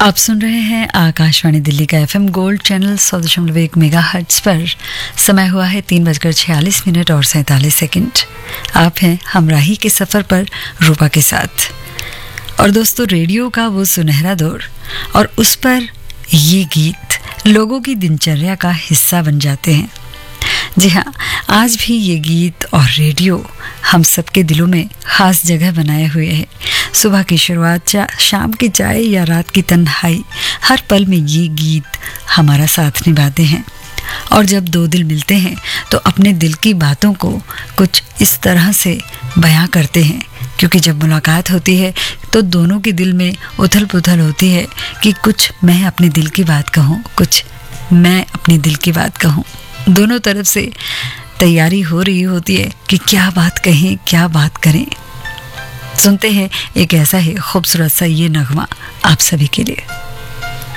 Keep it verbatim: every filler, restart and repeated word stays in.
आप सुन रहे हैं आकाशवाणी दिल्ली का एफएम गोल्ड चैनल सौ दशमलव एक मेगा हर्ट्ज पर। समय हुआ है तीन बजकर छियालीस मिनट और सैंतालीस सेकंड। आप हैं हमराही के सफ़र पर रूपा के साथ। और दोस्तों, रेडियो का वो सुनहरा दौर और उस पर ये गीत लोगों की दिनचर्या का हिस्सा बन जाते हैं। जी हाँ, आज भी ये गीत और रेडियो हम सबके दिलों में खास जगह बनाए हुए है। सुबह की शुरुआत, शाम की चाय या रात की तन्हाई, हर पल में ये गीत हमारा साथ निभाते हैं। और जब दो दिल मिलते हैं तो अपने दिल की बातों को कुछ इस तरह से बयां करते हैं, क्योंकि जब मुलाकात होती है तो दोनों के दिल में उथल पुथल होती है कि कुछ मैं अपने दिल की बात कहूँ, कुछ मैं अपने दिल की बात कहूँ। दोनों तरफ से तैयारी हो रही होती है कि क्या बात कहें, क्या बात करें। सुनते हैं एक ऐसा ही खूबसूरत सा ये नगमा आप सभी के लिए।